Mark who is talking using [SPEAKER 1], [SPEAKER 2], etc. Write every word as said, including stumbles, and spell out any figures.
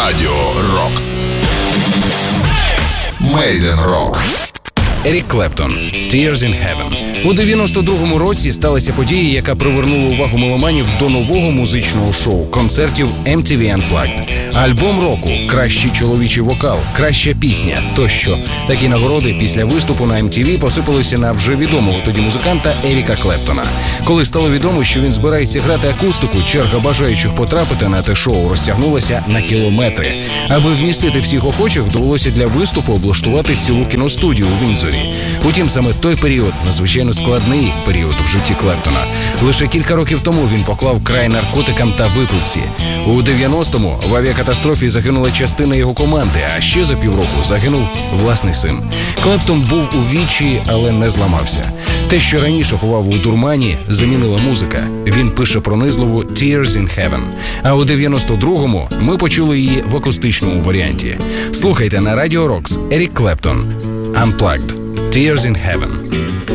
[SPEAKER 1] Радіо Рокс. Мейден Рок.
[SPEAKER 2] Ерік Клептон «Tears in Heaven». У дев'яносто другому році сталася подія, яка привернула увагу меломанів до нового музичного шоу – концертів ем ті ві Unplugged. Альбом року, кращий чоловічий вокал, краща пісня тощо. Такі нагороди після виступу на ем ті ві посипалися на вже відомого тоді музиканта Еріка Клептона. Коли стало відомо, що він збирається грати акустику, черга бажаючих потрапити на те шоу розтягнулася на кілометри. Аби вмістити всіх охочих, довелося для виступу облаштувати цілу кіностудію у Віндзорі. Утім, саме той період надзвичайно складний період в житті Клептона. Лише кілька років тому він поклав край наркотикам та випивці. У дев'яностому в авіакатастрофі загинула частина його команди, а ще за півроку загинув власний син. Клептон був у вічі, але не зламався. Те, що раніше ховав у дурмані, замінила музика. Він пише пронизливу «Tears in Heaven». А у дев'яносто другому ми почули її в акустичному варіанті. Слухайте на Радіо Рокс. Ерік Клептон «Unplugged. Tears in Heaven».